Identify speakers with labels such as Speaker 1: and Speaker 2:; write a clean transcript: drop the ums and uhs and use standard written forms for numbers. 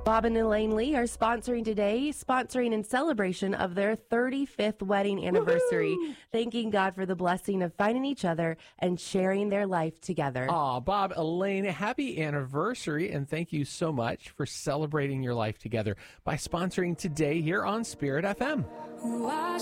Speaker 1: Bob and Elaine Lee are sponsoring today, sponsoring in celebration of their 35th wedding anniversary, thanking God for the blessing of finding each other and sharing their life together.
Speaker 2: Aw, Bob, Elaine, happy anniversary, and thank you so much for celebrating your life together by sponsoring today here on Spirit FM.